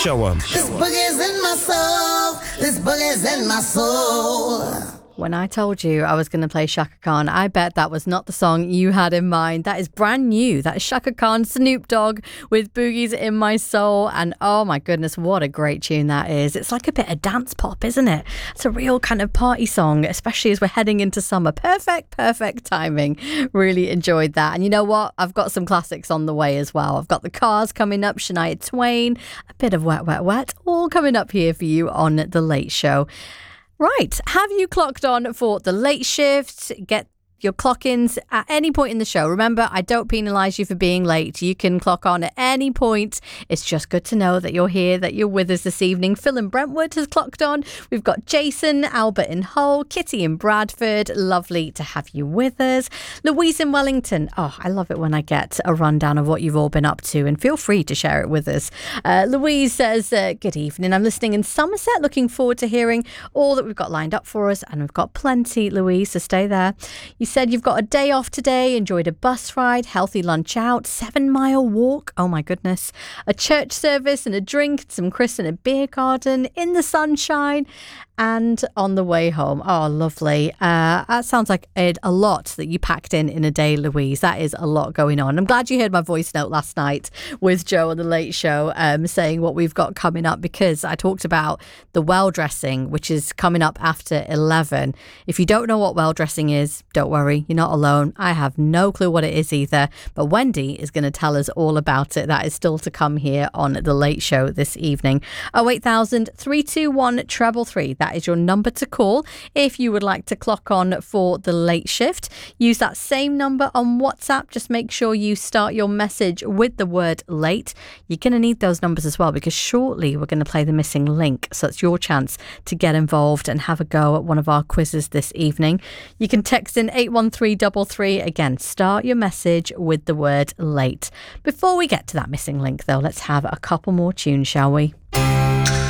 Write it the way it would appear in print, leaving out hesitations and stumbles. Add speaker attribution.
Speaker 1: Show 'em.
Speaker 2: This boogie's in my soul. This boogie's in my soul.
Speaker 3: When I told you I was going to play Chaka Khan, I bet that was not the song you had in mind. That is brand new. That is Chaka Khan, Snoop Dogg with Boogies in My Soul. And oh my goodness, what a great tune that is. It's like a bit of dance pop, isn't it? It's a real kind of party song, especially as we're heading into summer. Perfect timing. Really enjoyed that. And you know what? I've got some classics on the way as well. I've got The Cars coming up, Shania Twain, a bit of Wet, Wet, Wet, all coming up here for you on The Late Show. Right, have you clocked on for the late shift? Get your clock-ins at any point in the show. Remember, I don't penalise you for being late. You can clock on at any point. It's just good to know that you're here, that you're with us this evening. Phil in Brentwood has clocked on. We've got Jason, Albert in Hull, Kitty in Bradford. Lovely to have you with us. Louise in Wellington. Oh, I love it when I get a rundown of what you've all been up to, and feel free to share it with us. Louise says, good evening. I'm listening in Somerset. Looking forward to hearing all that we've got lined up for us, and we've got plenty, Louise, so stay there. You said you've got a day off today, enjoyed a bus ride, healthy lunch out, 7-mile walk, oh my goodness, a church service and a drink, some Chris in a beer garden, in the sunshine, and on the way home. Oh, lovely. That sounds like a lot that you packed in a day, Louise. That is a lot going on. I'm glad you heard my voice note last night with Joe on The Late Show, saying what we've got coming up, because I talked about the well dressing, which is coming up after 11. If you don't know what well dressing is, don't worry, you're not alone. I have no clue what it is either, but Wendy is going to tell us all about it. That is still to come here on The Late Show this evening. 08000 321 333. That is your number to call if you would like to clock on for the late shift. Use that same number on WhatsApp. Just make sure you start your message with the word late. You're going to need those numbers as well, because shortly we're going to play the missing link. So it's your chance to get involved and have a go at one of our quizzes this evening. You can text in 81333. Again, start your message with the word late. Before we get to that missing link though, let's have a couple more tunes, shall we?